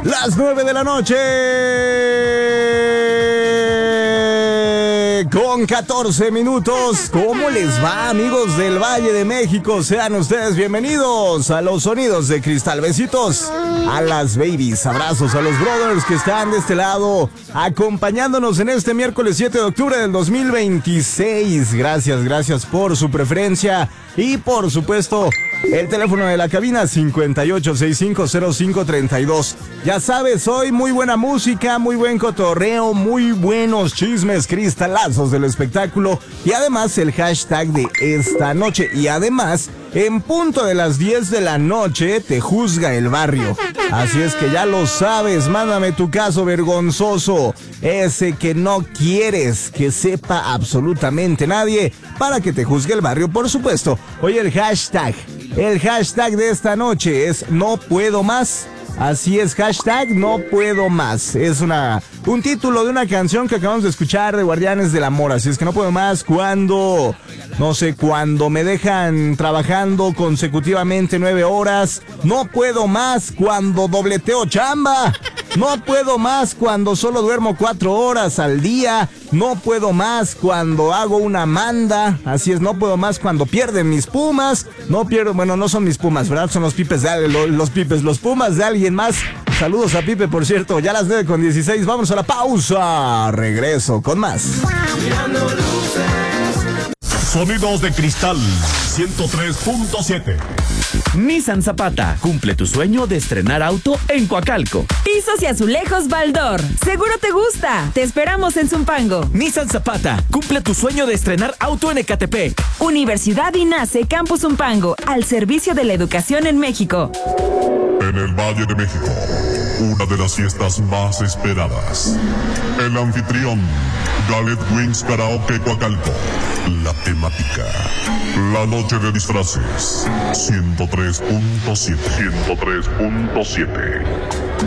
Las 9 de la noche. Con 14 minutos. ¿Cómo les va, amigos del Valle de México? Sean ustedes bienvenidos a los sonidos de cristal. Besitos a las babies, abrazos a los brothers que están de este lado, acompañándonos en este miércoles 7 de octubre del 2026. Gracias por su preferencia. Y por supuesto, el teléfono de la cabina 58650532. Ya sabes, hoy muy buena música, muy buen cotorreo, muy buenos chismes, cristalazos del espectáculo y además el hashtag de esta noche. Y además, en punto de las 10 de la noche, te juzga el barrio. Así es que ya lo sabes, mándame tu caso vergonzoso, ese que no quieres que sepa absolutamente nadie, para que te juzgue el barrio, por supuesto. Oye, el hashtag de esta noche es no puedo más. Así es, hashtag no puedo más. Es un título de una canción que acabamos de escuchar de Guardianes del Amor. Así es que no puedo más cuando me dejan trabajando consecutivamente 9 horas. No puedo más cuando dobleteo chamba. No puedo más cuando solo duermo 4 horas al día. No puedo más cuando hago una manda. Así es, no puedo más cuando pierden mis pumas. No son mis pumas, ¿verdad? Son los los pumas de alguien más. Saludos a Pipe, por cierto. Ya a las 9:16, vamos a la pausa. Regreso con más. Sonidos de cristal 103.7. Nissan Zapata, cumple tu sueño de estrenar auto en Coacalco. Pisos y azulejos Baldor, seguro te gusta. Te esperamos en Zumpango. Nissan Zapata, cumple tu sueño de estrenar auto en Ecatepec. Universidad INACE Campus Zumpango, al servicio de la educación en México. En el Valle de México, una de las fiestas más esperadas. El anfitrión, Galet Wings Karaoke Coacalco. La temática, la noche de disfraces. 103.7.